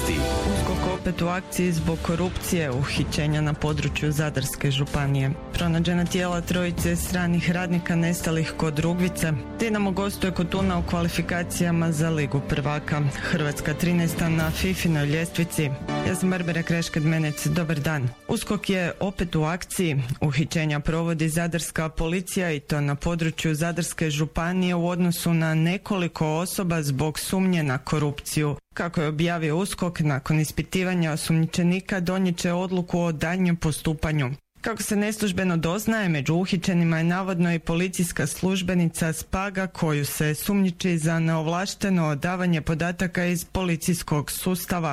USKOK opet u akciji zbog korupcije, uhićenja na području Zadarske županije. Pronađena tijela trojice stranih radnika nestalih kod Rugvice. Dinamo gostuje kod Tuna u kvalifikacijama za Ligu prvaka. Hrvatska 13. na FIFInoj ljestvici. Ja sam Barbara Kreškad-Menec, dobar dan. USKOK je opet u akciji. Uhićenja provodi Zadarska policija i to na području Zadarske županije u odnosu na nekoliko osoba zbog sumnje na korupciju. Kako je objavio USKOK, nakon ispitivanja osumnjičenika donijet će odluku o daljnjem postupanju. Kako se neslužbeno doznaje, među uhićenima je navodno i policijska službenica Spaga koju se sumnjiči za neovlašteno odavanje podataka iz policijskog sustava.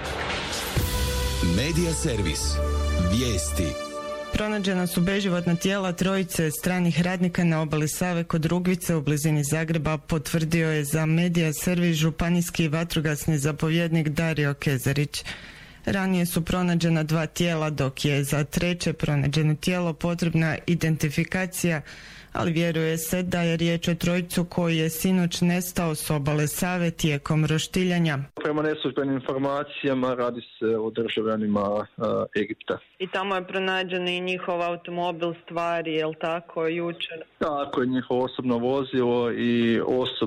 Medija servis. Vijesti. Pronađena su beživotna tijela trojice stranih radnika na obali Save kod Rugvice u blizini Zagreba, potvrdio je za Medija servis županijski vatrogasni zapovjednik Dario Kezarić. Ranije su pronađena 2 tijela, dok je za treće pronađeno tijelo potrebna identifikacija, ali vjeruje se da je riječ o trojicu koji je sinoć nestao s obale Save tijekom roštiljanja. Prema neslužbenim informacijama radi se o državljanima Egipta. I tamo je pronađen i njihov automobil, stvari, je li tako, jučer? Tako je, njihovo osobno vozilo i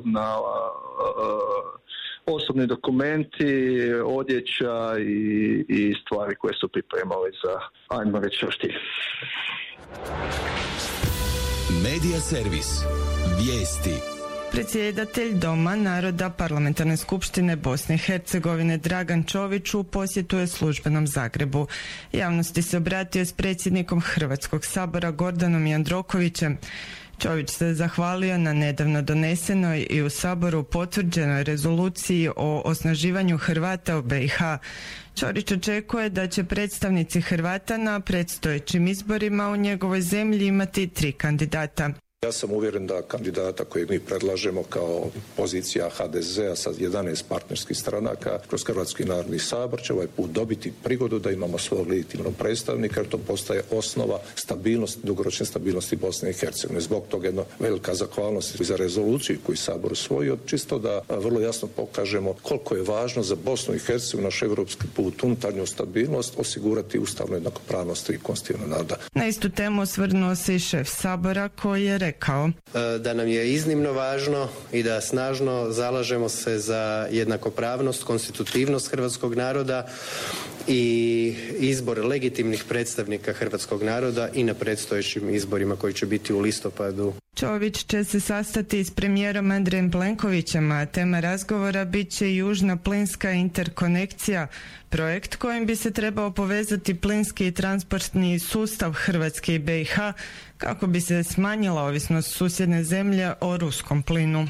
osobni dokumenti, odjeća i stvari koje su pripremali za, ajmo reći, roštilj. Medija servis. Vijesti. Predsjedatelj Doma naroda Parlamentarne skupštine Bosne i Hercegovine Dragan Čović u posjetu je službenom Zagrebu. Javnosti se obratio s predsjednikom Hrvatskog sabora Gordanom Jandrokovićem. Čović se zahvalio na nedavno donesenoj i u Saboru potvrđenoj rezoluciji o osnaživanju Hrvata u BiH. Čović očekuje da će predstavnici Hrvata na predstojećim izborima u njegovoj zemlji imati 3 kandidata. Ja sam uvjeren da kandidata kojeg mi predlažemo kao pozicija HDZ-a sa 11 partnerskih stranaka kroz Hrvatski narodni sabor će ovaj put dobiti prigodu da imamo svog legitimnog predstavnika, jer to postaje osnova stabilnosti, dugoročne stabilnosti Bosne i Hercegovine. Zbog toga jedna velika zahvalnost za rezoluciju koju Sabor usvojio, čisto da vrlo jasno pokažemo koliko je važno za Bosnu i Hercegovinu, naš europski put, unutarnju stabilnost, osigurati ustavnu jednakopravnost i konstitutivnog naroda. Na istu temu osvrnuo se i šef Sabora koji je rekao da nam je iznimno važno i da snažno zalažemo se za jednakopravnost, konstitutivnost hrvatskog naroda i izbor legitimnih predstavnika hrvatskog naroda i na predstojećim izborima koji će biti u listopadu. Čović će se sastati s premijerom Andrejem Plenkovićem, a tema razgovora bit će južna plinska interkonekcija, projekt kojim bi se trebao povezati plinski i transportni sustav Hrvatske i BiH kako bi se smanjila ovisnost susjedne zemlje o ruskom plinu.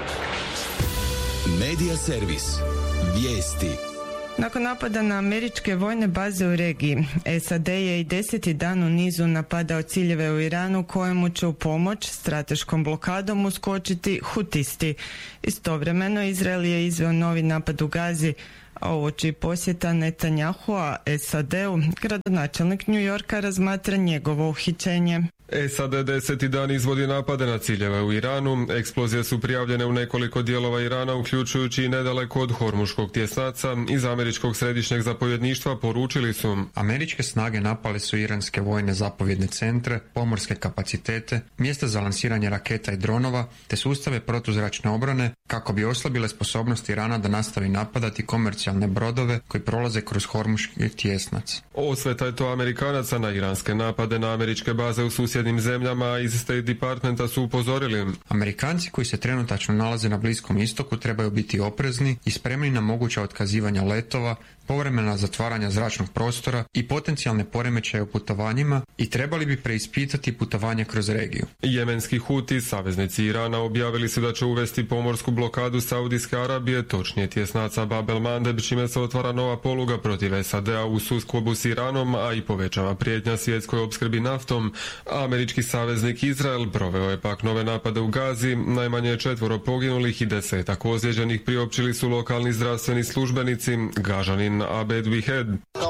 Medija servis. Vijesti. Nakon napada na američke vojne baze u regiji, SAD je i 10. dan u nizu napadao ciljeve u Iranu kojemu će u pomoć strateškom blokadom uskočiti hutisti. Istovremeno Izrael je izveo novi napad u Gazi, a uoči posjeta Netanjahua SAD-u, gradonačelnik New Yorka razmatra njegovo uhićenje. SAD 10. dan izvodi napade na ciljeve u Iranu. Eksplozije su prijavljene u nekoliko dijelova Irana, uključujući i nedaleko od Hormuškog tjesnaca. Iz američkog središnjeg zapovjedništva poručili su: američke snage napale su iranske vojne zapovjedne centre, pomorske kapacitete, mjesta za lansiranje raketa i dronova, te sustave protuzračne obrane kako bi oslabile sposobnost Irana da nastavi napadati komercijalne brodove koji prolaze kroz Hormuški tjesnac. Osveta je to Amerikanaca na iranske napade na američke baze u susjednim zemljama. Iz State Departmenta su upozorili: Amerikanci koji se trenutačno nalaze na Bliskom istoku trebaju biti oprezni i spremni na moguća otkazivanja letova, povremena zatvaranja zračnog prostora i potencijalne poremećaje u putovanjima i trebali bi preispitati putovanje kroz regiju. Jemenski Huti, saveznici Irana, objavili su da će uvesti pomorsku blokadu Saudijske Arabije, točnije tjesnaca Bab el Mandeb, čime se otvara nova poluga protiv SAD-a u sukobu s Iranom, a i povećava prijetnja svjetskoj opskrbi naftom. Američki saveznik Izrael proveo je pak nove napade u Gazi, najmanje 4 poginulih i 10 ozlijeđenih priopćili su lokalni zdravstveni službenici. Gažanin Abed Wihed.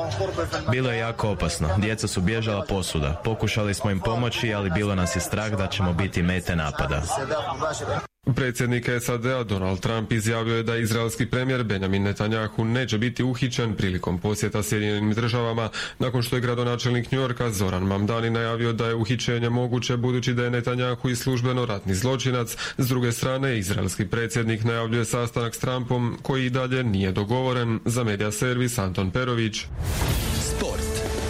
Bilo je jako opasno. Djeca su bježala posuda. Pokušali smo im pomoći, ali bilo nas je strah da ćemo biti mete napada. Predsjednik SAD-a Donald Trump izjavio je da izraelski premijer Benjamin Netanjahu neće biti uhićen prilikom posjeta Sjedinjenim državama, nakon što je gradonačelnik New Yorka Zoran Mamdani najavio da je uhićenje moguće budući da je Netanjahu i službeno ratni zločinac. S druge strane, izraelski predsjednik najavljuje sastanak s Trumpom koji i dalje nije dogovoren. Za Media servis Anton Perović. Sport.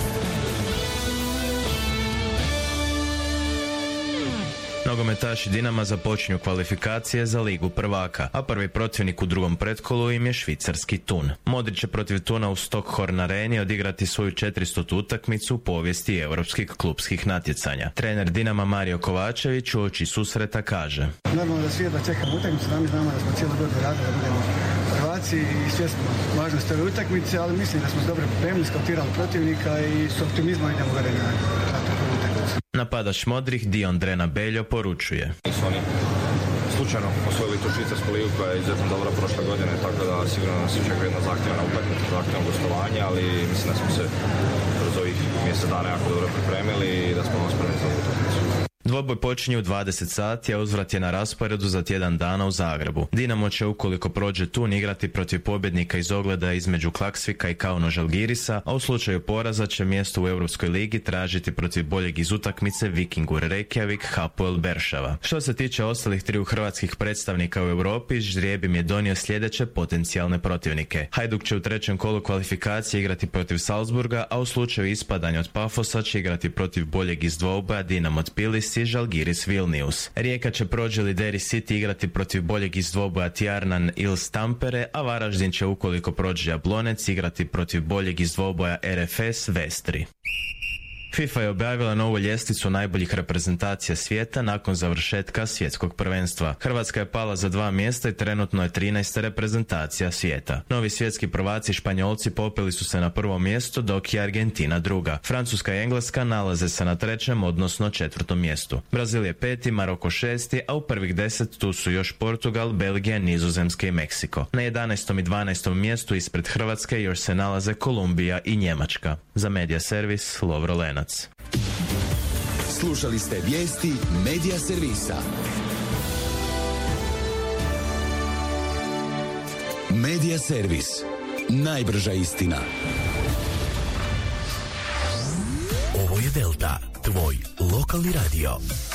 Nogometaši Dinama započinju kvalifikacije za Ligu prvaka, a prvi protivnik u drugom pretkolu im je švicarski Thun. Modrić će protiv Thuna u Stockhorn Areni odigrati svoju 400. utakmicu u povijesti europskih klupskih natjecanja. Trener Dinama Mario Kovačević uoči susreta kaže: Normalno da svi jedva čekamo utakmicu, sami znamo da smo cijelu godinu radili da budemo prvaci i svjesno važnost ove utakmice, ali mislim da smo dobro pripremili, skautirali protivnika i s optimizmom idemo uvjereni na tu utakmicu. Napadač modrih Dion Drena Beljo poručuje: Nisu oni slučajno osvojili tu švicarsku ligu koja je izuzetno dobra prošle godine, tako da sigurno nas očekuje jedna zahtjevna utakmica, zahtjevno gostovanje, ali mislim da smo se kroz ovih mjesec dana jako dobro pripremili i da smo spremni za utakmicu. Dvoboj počinje u 20 sati, a uzvrat je na rasporedu za tjedan dana u Zagrebu. Dinamo će, ukoliko prođe Thun, igrati protiv pobjednika iz ogleda između Klaksvika i Kauno Žalgirisa, a u slučaju poraza će mjesto u Europskoj ligi tražiti protiv boljeg iz utakmice Vikingur Reykjavik Hapoel Beršava. Što se tiče ostalih triju hrvatskih predstavnika u Europi, ždrijeb im je donio sljedeće potencijalne protivnike. Hajduk će u trećem kolu kvalifikacije igrati protiv Salzburga, a u slučaju ispadanja od Pafosa će igrati protiv boljeg iz dvoboja Dinamo Tbilisi i Žalgiris Vilnius. Rijeka će, prođe lideri City, igrati protiv boljeg iz dvoboja Tjarnan Ils Tampere, a Varaždin će, ukoliko prođe Jablonec, igrati protiv boljeg iz dvoboja RFS Vestri. FIFA je objavila novu ljestvicu najboljih reprezentacija svijeta nakon završetka svjetskog prvenstva. Hrvatska je pala za 2 mjesta i trenutno je 13. reprezentacija svijeta. Novi svjetski prvaci Španjolci popeli su se na prvo mjesto, dok je Argentina druga. Francuska i Engleska nalaze se na 3., odnosno 4. mjestu. Brazil je 5., Maroko 6., a u prvih 10 tu su još Portugal, Belgija, Nizozemska i Meksiko. Na 11. i 12. mjestu ispred Hrvatske još se nalaze Kolumbija i Njemačka. Za Media servis Lovro Lenac. Slušali ste vijesti Media servisa. Media servis. Najbrža istina. Ovo je Delta, tvoj lokalni radio.